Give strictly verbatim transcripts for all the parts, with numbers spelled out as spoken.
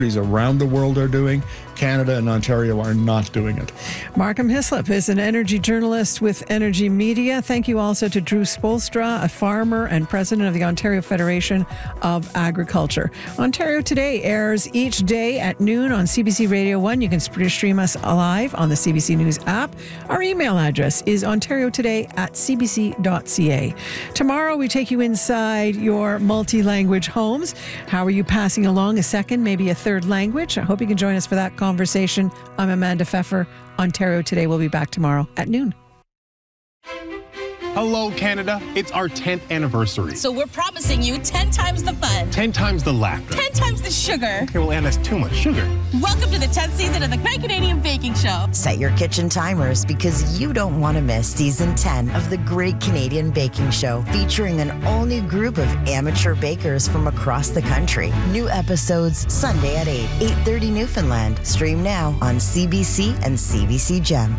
around the world are doing. Canada and Ontario are not doing it. Markham Hislop is an energy journalist with Energy Media. Thank you also to Drew Spolstra, a farmer and president of the Ontario Federation of Agriculture. Ontario Today airs each day at noon on C B C Radio one. You can stream us live on the C B C News app. Our email address is ontariotoday at c b c dot c a. Tomorrow we take you inside your multi-language homes. How are you passing along a second, maybe a third language? I hope you can join us for that conversation. I'm Amanda Pfeffer. Ontario Today will be back tomorrow at noon. Hello, Canada. It's our tenth anniversary. So we're promising you ten times the fun. ten times the laughter. ten times the sugar. Okay, well, Anne, that's too much sugar. Welcome to the tenth season of the Great Canadian Baking Show. Set your kitchen timers because you don't want to miss season ten of the Great Canadian Baking Show, featuring an all-new group of amateur bakers from across the country. New episodes Sunday at eight, eight thirty Newfoundland. Stream now on C B C and C B C Gem.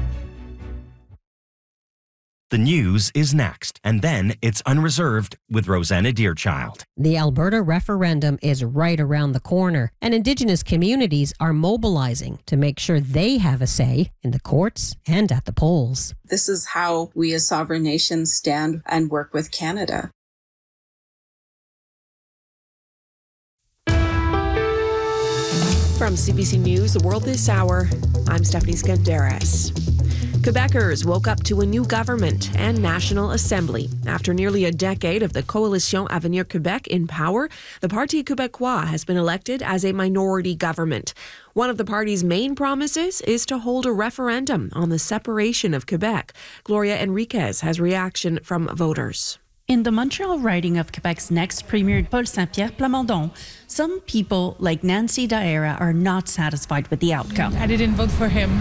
The news is next, and then it's Unreserved with Rosanna Deerchild. The Alberta referendum is right around the corner, and Indigenous communities are mobilizing to make sure they have a say in the courts and at the polls. This is how we as sovereign nations stand and work with Canada. From C B C News, The World This Hour, I'm Stephanie Skandaris. Quebecers woke up to a new government and National Assembly. After nearly a decade of the Coalition Avenir Québec in power, the Parti Québécois has been elected as a minority government. One of the party's main promises is to hold a referendum on the separation of Quebec. Gloria Enriquez has reaction from voters. In the Montreal riding of Quebec's next premier, Paul Saint-Pierre Plamondon, some people like Nancy Daera are not satisfied with the outcome. I didn't vote for him,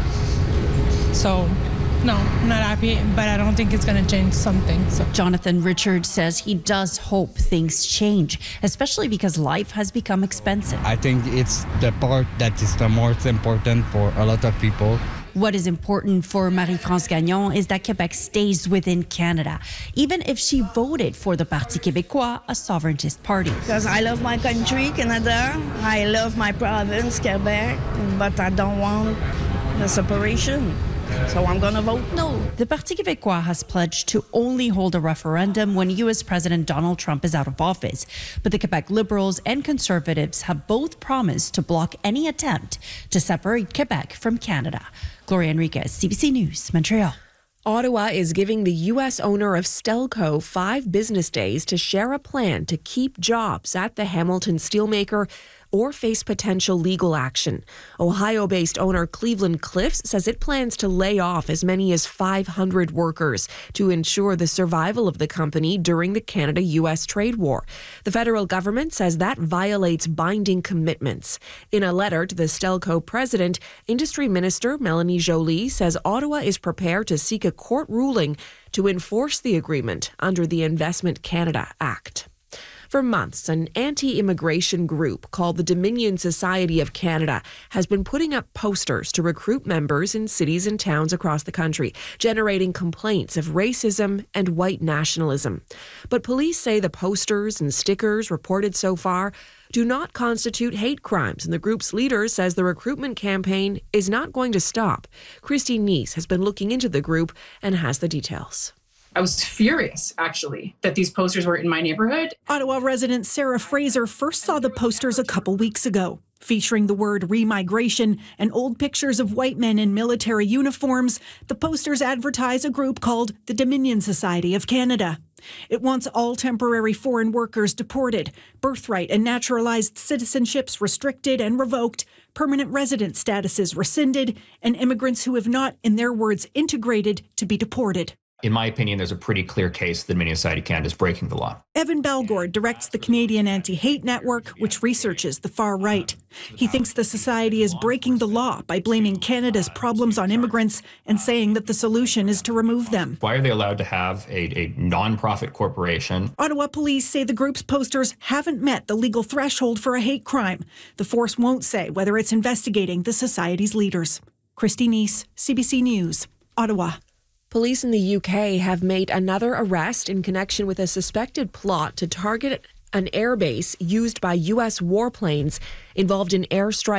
so no, I'm not happy, but I don't think it's going to change something. So. Jonathan Richard says he does hope things change, especially because life has become expensive. I think it's the part that is the most important for a lot of people. What is important for Marie-France Gagnon is that Quebec stays within Canada, even if she voted for the Parti Québécois, a sovereigntist party. Because I love my country, Canada. I love my province, Quebec, but I don't want the separation. So I'm going to vote no. The Parti Québécois has pledged to only hold a referendum when U S President Donald Trump is out of office. But the Quebec Liberals and Conservatives have both promised to block any attempt to separate Quebec from Canada. Gloria Enriquez, C B C News, Montreal. Ottawa is giving the U S owner of Stelco five business days to share a plan to keep jobs at the Hamilton steelmaker or face potential legal action. Ohio-based owner Cleveland Cliffs says it plans to lay off as many as five hundred workers to ensure the survival of the company during the Canada-U S trade war. The federal government says that violates binding commitments. In a letter to the Stelco president, Industry Minister Melanie Joly says Ottawa is prepared to seek a court ruling to enforce the agreement under the Investment Canada Act. For months, an anti-immigration group called the Dominion Society of Canada has been putting up posters to recruit members in cities and towns across the country, generating complaints of racism and white nationalism. But police say the posters and stickers reported so far do not constitute hate crimes, and the group's leader says the recruitment campaign is not going to stop. Christy Neese has been looking into the group and has the details. I was furious, actually, that these posters were in my neighborhood. Ottawa resident Sarah Fraser first saw the posters a couple weeks ago, featuring the word remigration and old pictures of white men in military uniforms. The posters advertise a group called the Dominion Society of Canada. It wants all temporary foreign workers deported, birthright and naturalized citizenships restricted and revoked, permanent resident statuses rescinded, and immigrants who have not, in their words, integrated to be deported. In my opinion, there's a pretty clear case that Dominion Society of Canada is breaking the law. Evan Balgord directs the Canadian Anti-Hate Network, which researches the far right. He thinks the society is breaking the law by blaming Canada's problems on immigrants and saying that the solution is to remove them. Why are they allowed to have a, a non-profit corporation? Ottawa police say the group's posters haven't met the legal threshold for a hate crime. The force won't say whether it's investigating the society's leaders. Christy Neese, C B C News, Ottawa. Police in the U K have made another arrest in connection with a suspected plot to target an airbase used by U S warplanes involved in airstrikes